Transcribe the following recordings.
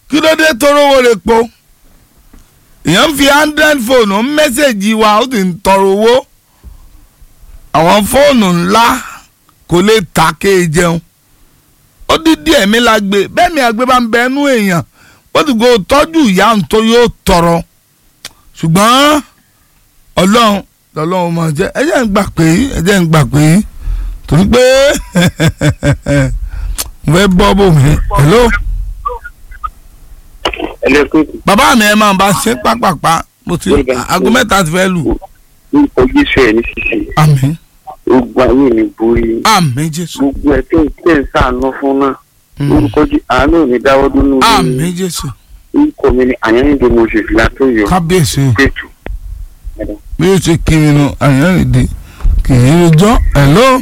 kí ló dé torówó rẹ̀ po èèyàn fi android phone ń mẹ́sẹ̀gì wa ó sì ń tọrọ owó àwọn fóònù ńlá kò lè ta kéè jẹun ó dídí ẹ̀mí la gbé bẹ́ẹ̀ ni àgbẹ̀ bá ń bẹ ẹnu èèyàn ó ti go tọ́jú ìyá ń tó yóò tọrọ ṣùgbọ́n ọlọ́run máa jẹ́ ẹ jẹ́ ń gbà pé torí pé mo fẹ́ bọ́ bò mí hello. bàbá mi ẹ máa bá ṣe pápápá mo ti aago mẹ́ta ti fẹ́ lù. ojúṣe ẹ ní ṣíṣe. àmín. gbogbo ayé mi borí. àmín Jésù. gbogbo ẹ tẹ́ ń sàánú fún náà. orúkọ àánú mi dáwọ́ dúnú. àmín Jésù. orúkọ mi ni Àyànnídé Moses Látòyọ̀. kábíyèsí. pétù. bí o ṣe kiri nu Àyànnídé kì í rojọ́ hello.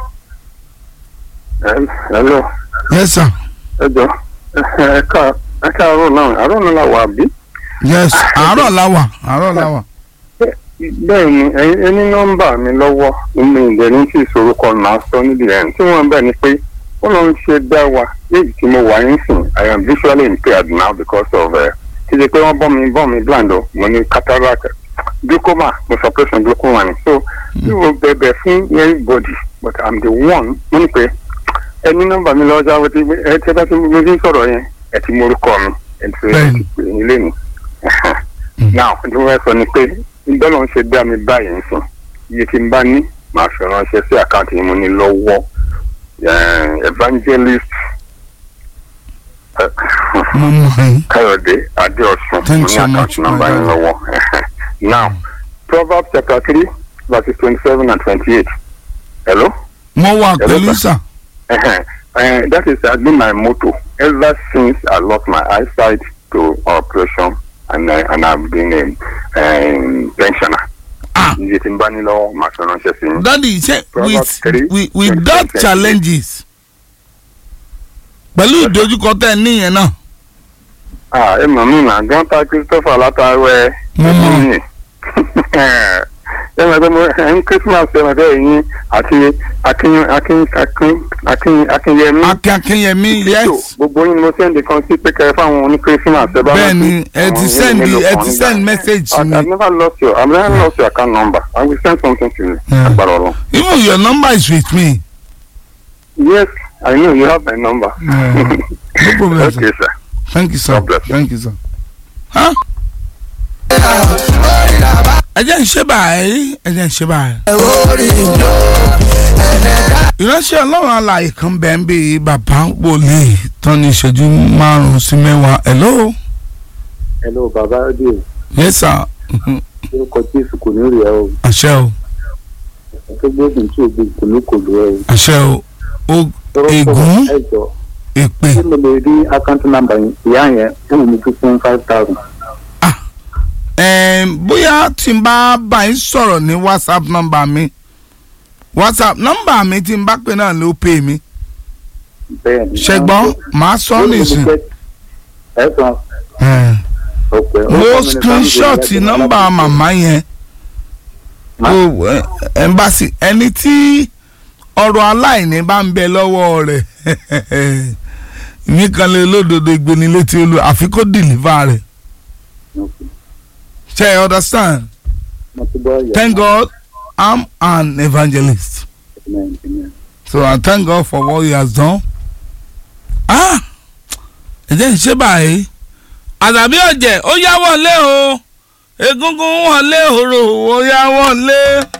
hello. yes sir. ẹ jọ ẹ káàárọ̀ náà àárọ̀ náà la wà bí. yes àárọ̀ la wà. bẹ́ẹ̀ ni ẹni nọ́mbà mi lọ́wọ́ nínú ìdẹ́ni tí ìṣòro máa sọ níbi ẹ̀ tí wọ́n bẹ̀ ni pé wọ́n lọ ń ṣe dá wa léyìí tí mo wà ń sìn I am visually impaired now because of ti ṣe pé wọ́n bọ́ mi blind o mo ní cataract glaucoma mo sọ operation glaucoma ni so bí mo bẹ̀bẹ̀ fún everybody but I'm the one mo ní pé ẹni nọ́mbà mi lọ́wọ́ jáwé tí ẹ ti bá ti mo fi ń sọ̀rọ̀ yẹn ẹ ti morúkọ mi ẹ ti pè ní ilé mi now tí wọ́n sọ ni pé ìdọ́lọ́ ń ṣe dá mi báyìí ń sìn iye tí n bá ní màá fi ránṣẹ́ sí àkáǹtì yìí mo ní lọ́wọ́ evangelist Káyọ̀dé Adéọ̀sùn mo ní àkáǹtì nọ́mbà yẹn lọ́wọ́ now Proverbs chapter 3 verses 27 and 28 hello. mo wà pẹ̀lú sà. That is been my motto ever since I lost my eyesight to operation and I've been a pensioner. Iye tí n bá ní lọ́wọ́ màá fi ránṣẹ́ sí i. Daddy say with that challenges pẹ̀lú ìdojúkọ tẹ̀ níyẹn náà. Ẹ mọ̀ mí nà Grandpa Christopher látàwẹ̀ ẹ̀mí ẹ mọ̀ pé mo ń Christmas ẹ mọ̀ pé ẹ̀yin àti Akínyẹmí. Akínyẹmí yes. Gbogbo yín ni mo sẹ́ndì kan sí pé kẹrẹ fáwọn oní Christmas ẹ bá wọn. Bẹ́ẹ̀ni ẹ ti send message to me. I've never lost your account number. I will send something to you. Even your number is with me. Yes, I know you have my number. No problem. Okay, sir. Thank you, sir. God bless you. Thank you, sir. Huh? ẹ jẹ́ ń ṣe báyìí. ìránṣẹ́ ọlọ́run alààyè kan bẹ́ẹ̀ ń bí bàbá wòlíì tán ní ìṣẹ́jú 5 sí 10. hello. Hello bàbá ọdẹ. yes sir. orúkọ Jésù kò ní rí ẹ o. àṣẹ o. tó gbógun tí o gbé kò ní kò lù ẹ o. àṣẹ o. ègún èpè. tí mo lè rí àkáǹtì nàmbà ìyá yẹn fún mi fún 5,000. bóyá tí n bá yín sọ̀rọ̀ ní WhatsApp nọ́mbà mi nọ́mbà mi tí n bá pè náà ló pè mí. ṣẹgbọ́n màá sọ nìsín. mo screenshot nọ́mbà màmá yẹn. ẹ̀mbásí ẹni tí ọ̀rọ̀ aláìní bá ń bẹ lọ́wọ́ rẹ̀ nìkan lè lódodo ìgbénilétí olú àfi kó dìlíva rẹ̀. You understand? Thank God I'm an evangelist. Amen. So I thank God for what he has done. Ẹ jẹ́ ń ṣe báyìí. Àdàbí ọ̀jẹ̀ ó yá wọlé o. Egungun wọlé òrò ó yá wọlé.